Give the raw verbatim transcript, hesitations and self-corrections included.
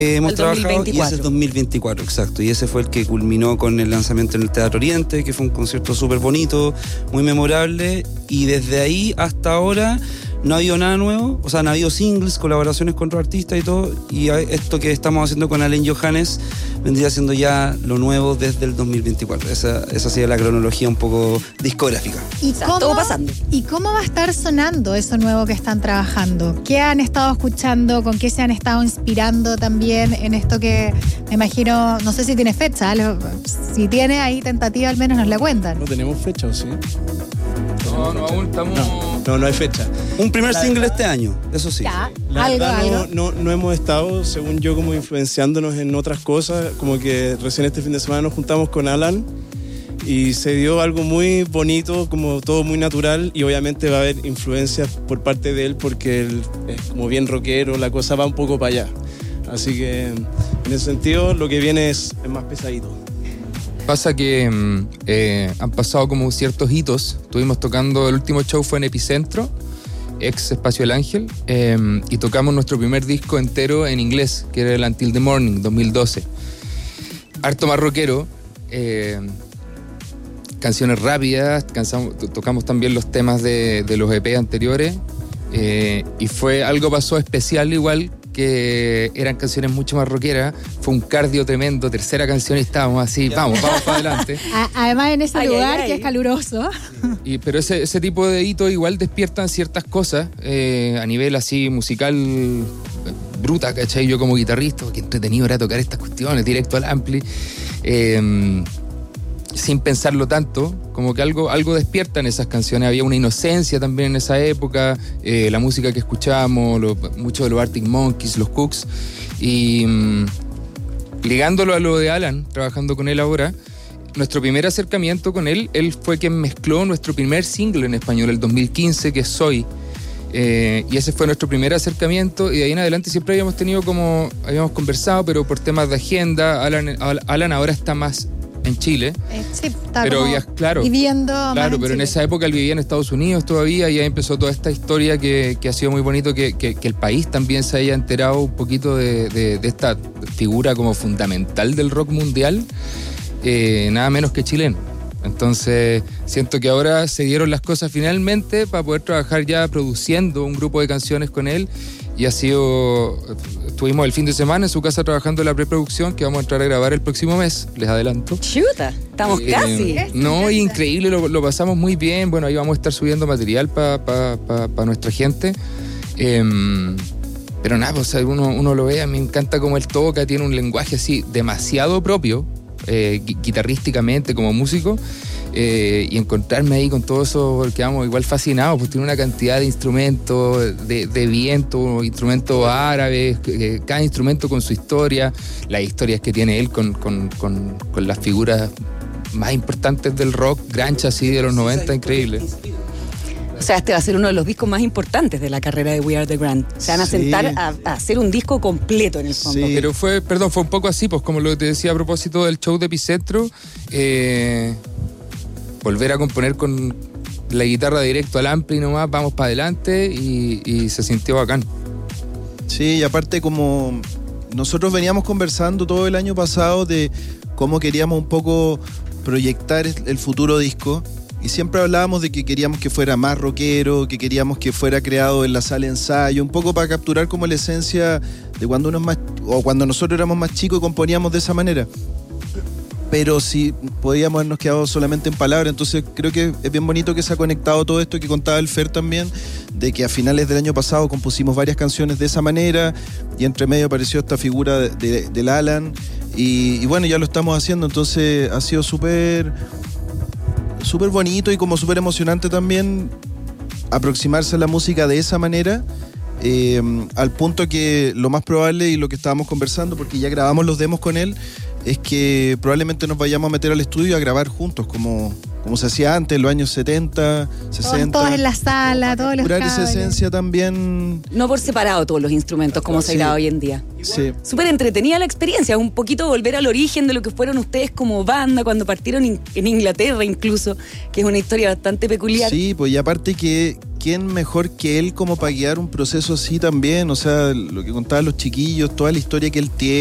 hemos el trabajado dos mil veinticuatro. Y ese es dos mil veinticuatro, exacto, y ese fue el que culminó con el lanzamiento en el Teatro Oriente, que fue un concierto súper bonito, muy memorable, y desde ahí hasta ahora no ha habido nada nuevo, o sea, no ha habido singles, colaboraciones con otros artistas y todo, y esto que estamos haciendo con Allen Johannes vendría siendo ya lo nuevo desde el dos mil veinticuatro. Esa, esa sería la cronología un poco discográfica. ¿Y cómo, todo pasando. ¿Y cómo va a estar sonando eso nuevo que están trabajando? ¿Qué han estado escuchando? ¿Con qué se han estado inspirando también en esto que me imagino, no sé si tiene fecha, ¿eh? Si tiene ahí tentativa al menos nos la cuentan. No tenemos fecha, ¿o sí? No, no, aún estamos... No, no, no hay fecha. Un primer La single verdad, este año, eso sí. Ya, La algo, verdad, algo. no, no, no hemos estado, según yo, como influenciándonos en otras cosas. Como que recién este fin de semana nos juntamos con Alan y se dio algo muy bonito, como todo muy natural, y obviamente va a haber influencias por parte de él porque él es como bien rockero, la cosa va un poco para allá. Así que en ese sentido lo que viene es, es más pesadito. Pasa que eh, han pasado como ciertos hitos. Estuvimos tocando, el último show fue en Epicentro, ex Espacio El Ángel, eh, y tocamos nuestro primer disco entero en inglés, que era el Until the Morning, dos mil doce. Harto más rockero, eh, canciones rápidas, cansamos, tocamos también los temas de, de los E P anteriores, eh, y fue algo pasó especial igual, que eran canciones mucho más rockeras. Fue un cardio tremendo, tercera canción y estábamos así, vamos, vamos para adelante. Además en ese Ay, lugar ay, ay. que es caluroso. Y, pero ese, ese tipo de hitos igual despiertan ciertas cosas eh, a nivel así musical eh, bruta, ¿cachai? Yo como guitarrista, qué entretenido era tocar estas cuestiones directo al ampli, eh, sin pensarlo tanto, como que algo, algo despierta en esas canciones. Había una inocencia también en esa época, eh, la música que escuchábamos, lo, mucho de los Arctic Monkeys, los Cooks, y mm, ligándolo a lo de Alan, trabajando con él ahora, nuestro primer acercamiento con él, él fue quien mezcló nuestro primer single en español, el dos mil quince, que es Soy. Eh, y ese fue nuestro primer acercamiento, y de ahí en adelante siempre habíamos tenido como, habíamos conversado, pero por temas de agenda. Alan, Alan ahora está más en Chile, Eh, sí, está pero como ya, claro, viviendo más claro, pero en Chile. esa época él vivía en Estados Unidos todavía, y ahí empezó toda esta historia que, que ha sido muy bonito, que, que, que el país también se haya enterado un poquito de, de, de esta figura como fundamental del rock mundial, eh, nada menos que chileno. Entonces siento que ahora se dieron las cosas finalmente para poder trabajar ya produciendo un grupo de canciones con él, y ha sido, estuvimos el fin de semana en su casa trabajando en la preproducción, que vamos a entrar a grabar el próximo mes, les adelanto. Chuta, estamos Eh, casi. No, increíble, lo, lo pasamos muy bien. Bueno, ahí vamos a estar subiendo material para pa, pa, pa nuestra gente. Eh, pero nada, pues, uno, uno lo ve, a mí me encanta cómo él toca, tiene un lenguaje así demasiado propio, eh, guitarrísticamente como músico. Eh, y encontrarme ahí con todo eso, quedamos igual fascinados, pues tiene una cantidad de instrumentos, de, de viento, instrumentos árabes, eh, cada instrumento con su historia, las historias que tiene él con, con, con, con las figuras más importantes del rock, grunge así de los noventa, increíble. O sea, este va a ser uno de los discos más importantes de la carrera de We Are The Grand. Se van a Sí. sentar a, a hacer un disco completo en el fondo. Sí. Pero fue, perdón, fue un poco así, pues como lo que te decía a propósito del show de Epicentro, eh, volver a componer con la guitarra directo al ampli nomás, vamos para adelante, y, y se sintió bacán. Sí, y aparte como nosotros veníamos conversando todo el año pasado de cómo queríamos un poco proyectar el futuro disco, y siempre hablábamos de que queríamos que fuera más rockero, que queríamos que fuera creado en la sala de ensayo, un poco para capturar como la esencia de cuando uno es más, o cuando nosotros éramos más chicos y componíamos de esa manera. Pero si podíamos habernos quedado solamente en palabras, entonces creo que es bien bonito que se ha conectado todo esto que contaba el Fer también, de que a finales del año pasado compusimos varias canciones de esa manera, y entre medio apareció esta figura de, de, del Alan, y, y bueno, ya lo estamos haciendo, entonces ha sido súper súper bonito y como súper emocionante también aproximarse a la música de esa manera, eh, al punto que lo más probable, y lo que estábamos conversando, porque ya grabamos los demos con él, es que probablemente nos vayamos a meter al estudio a grabar juntos, como, como se hacía antes, en los años setenta, sesenta. Todos en la sala, todos los Curar esa cables. esencia también. No por separado todos los instrumentos como se Sí. graba hoy en día. Sí. Súper entretenida la experiencia, un poquito volver al origen de lo que fueron ustedes como banda cuando partieron in- en Inglaterra incluso, que es una historia bastante peculiar. Sí, pues y aparte que ¿quién mejor que él como para guiar un proceso así también? O sea, lo que contaban los chiquillos, toda la historia que él tiene.